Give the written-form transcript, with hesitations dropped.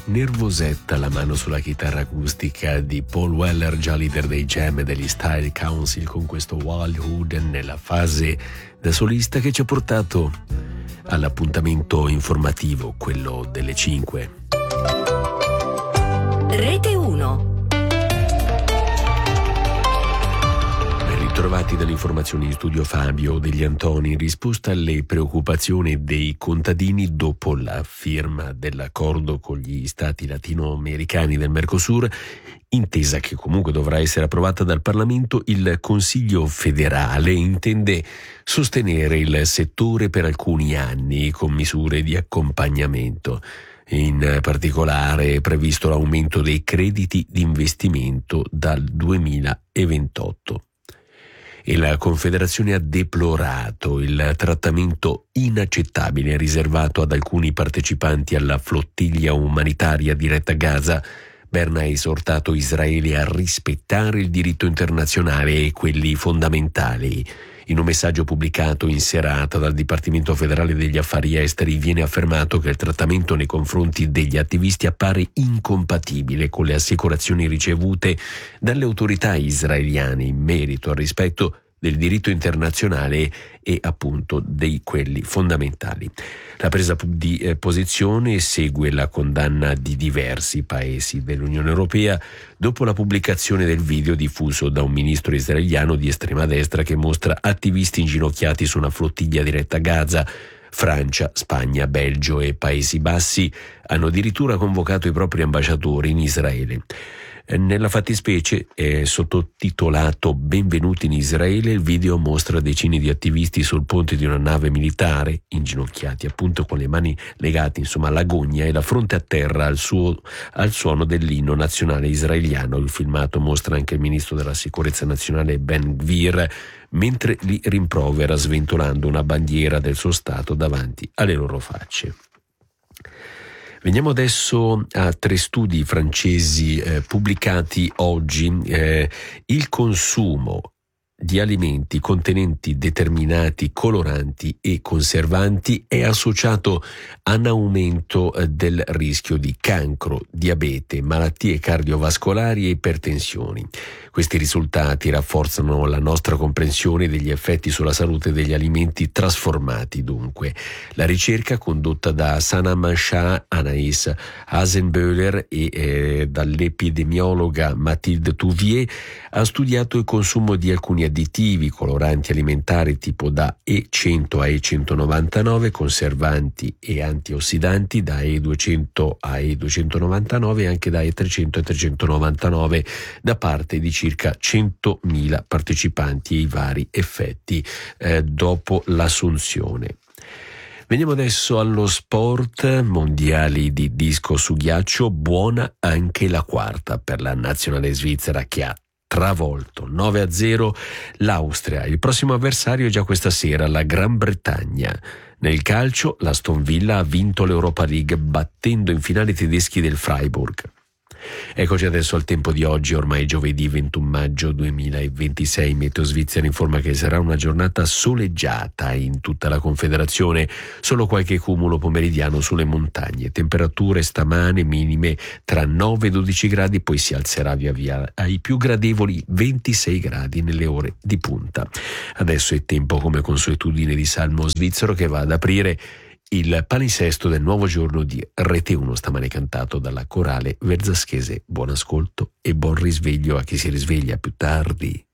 nervosetta la mano sulla chitarra acustica di Paul Weller, già leader dei Jam e degli Style Council, con questo Wildhood nella fase da solista che ci ha portato all'appuntamento informativo, quello delle 5. Rete 1. Trovati dalle informazioni in studio Fabio Degli Antoni in risposta alle preoccupazioni dei contadini dopo la firma dell'accordo con gli stati latinoamericani del Mercosur, intesa che comunque dovrà essere approvata dal Parlamento. Il Consiglio federale intende sostenere il settore per alcuni anni con misure di accompagnamento. In particolare è previsto l'aumento dei crediti di investimento dal 2028. E la Confederazione ha deplorato il trattamento inaccettabile riservato ad alcuni partecipanti alla flottiglia umanitaria diretta a Gaza. Berna ha esortato Israele a rispettare il diritto internazionale e quelli fondamentali. In un messaggio pubblicato in serata dal Dipartimento federale degli affari esteri viene affermato che il trattamento nei confronti degli attivisti appare incompatibile con le assicurazioni ricevute dalle autorità israeliane in merito al rispetto del diritto internazionale e appunto di quelli fondamentali. La presa di posizione segue la condanna di diversi paesi dell'Unione Europea dopo la pubblicazione del video diffuso da un ministro israeliano di estrema destra che mostra attivisti inginocchiati su una flottiglia diretta a Gaza. Francia, Spagna, Belgio e Paesi Bassi hanno addirittura convocato i propri ambasciatori in Israele. Nella fattispecie, sottotitolato Benvenuti in Israele, il video mostra decine di attivisti sul ponte di una nave militare, inginocchiati appunto con le mani legate alla gogna e la fronte a terra al suono dell'inno nazionale israeliano. Il filmato mostra anche il ministro della sicurezza nazionale Ben Gvir mentre li rimprovera sventolando una bandiera del suo stato davanti alle loro facce. Veniamo adesso a 3 studi francesi pubblicati oggi. Il consumo di alimenti contenenti determinati coloranti e conservanti è associato a un aumento del rischio di cancro, diabete, malattie cardiovascolari e ipertensioni. Questi risultati rafforzano la nostra comprensione degli effetti sulla salute degli alimenti trasformati. Dunque, la ricerca condotta da Sanam Shah, Anaïs Hasenböhler e dall'epidemiologa Mathilde Touvier ha studiato il consumo di alcuni additivi, coloranti alimentari tipo da E100 a E199, conservanti e antiossidanti da E200 a E299 e anche da E300 a E399 da parte di circa 100.000 partecipanti e i vari effetti dopo l'assunzione. Veniamo adesso allo sport. Mondiali di disco su ghiaccio, buona anche la quarta per la nazionale svizzera che ha travolto 9-0 l'Austria. Il prossimo avversario è già questa sera, la Gran Bretagna. Nel calcio l'Aston Villa ha vinto l'Europa League battendo in finale i tedeschi del Freiburg. Eccoci adesso al tempo di oggi, ormai giovedì 21 maggio 2026. Meteo Svizzera informa che sarà una giornata soleggiata in tutta la Confederazione, solo qualche cumulo pomeridiano sulle montagne. Temperature stamane minime tra 9 e 12 gradi, poi si alzerà via via ai più gradevoli 26 gradi nelle ore di punta. Adesso è tempo, come consuetudine, di Salmo svizzero che va ad aprire il palinsesto del nuovo giorno di Rete 1, stamane cantato dalla corale verzaschese. Buon ascolto e buon risveglio a chi si risveglia più tardi.